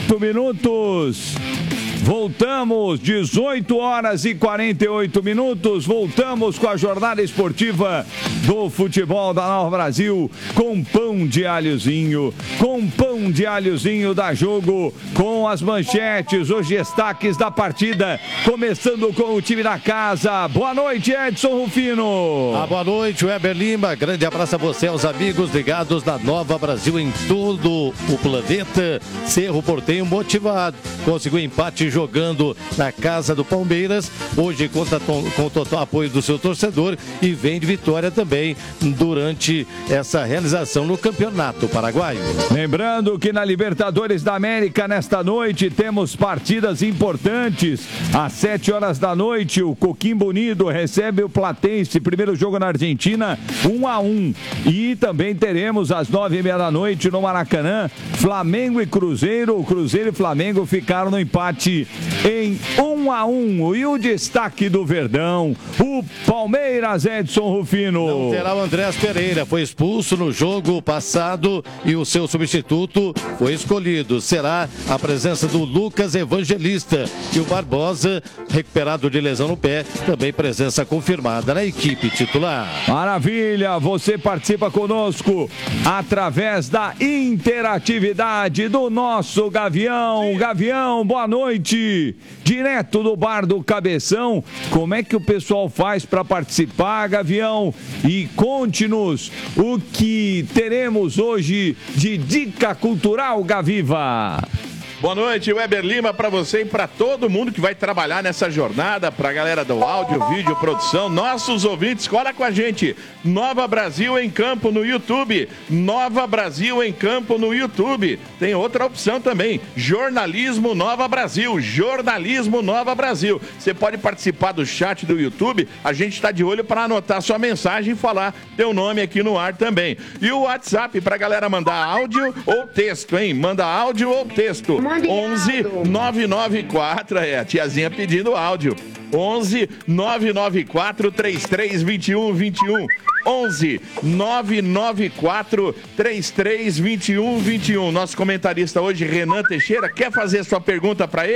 minutos. Voltamos, 18 horas e 48 minutos. Voltamos com a jornada esportiva do futebol da Nova Brasil com pão de alhozinho. Com pão de alhozinho da Jogo, com as manchetes, os destaques da partida. Começando com o time da casa. Boa noite, Edson Rufino. Boa noite, Weber Lima. Grande abraço a você, aos amigos ligados na Nova Brasil em todo o planeta. Cerro Porteño motivado. Conseguiu empate jogando na casa do Palmeiras, hoje com o total apoio do seu torcedor, e vem de vitória também durante essa realização no Campeonato Paraguaio. Lembrando que na Libertadores da América, nesta noite, temos partidas importantes. Às 7 horas da noite, o Coquimbo Unido recebe o Platense, primeiro jogo na Argentina, 1-1. E também teremos às 9h30 da noite no Maracanã, Flamengo e Cruzeiro. O Cruzeiro e Flamengo ficaram no empate em 1-1. E o destaque do Verdão, o Palmeiras, Edson Rufino. Não terá o Andrés Pereira, foi expulso no jogo passado e o seu substituto foi escolhido. Será a presença do Lucas Evangelista, e o Barbosa, recuperado de lesão no pé, também presença confirmada na equipe titular. Maravilha, você participa conosco através da interatividade do nosso Gavião. Gavião, boa noite. Direto do Bar do Cabeção, como é que o pessoal faz para participar, Gavião? E conte-nos o que teremos hoje de dica cultural, Gaviva. Boa noite, Weber Lima, para você e para todo mundo que vai trabalhar nessa jornada, para a galera do áudio, vídeo, produção, nossos ouvintes, cola com a gente. Nova Brasil em Campo no YouTube. Nova Brasil em Campo no YouTube. Tem outra opção também, Jornalismo Nova Brasil. Jornalismo Nova Brasil. Você pode participar do chat do YouTube, a gente está de olho para anotar sua mensagem e falar teu nome aqui no ar também. E o WhatsApp para a galera mandar áudio ou texto, hein? Manda áudio ou texto. 11 994, a tiazinha pedindo áudio. 11 994 33 21 21. 11 994 33 21 21. Nosso comentarista hoje, Renan Teixeira, quer fazer sua pergunta para ele?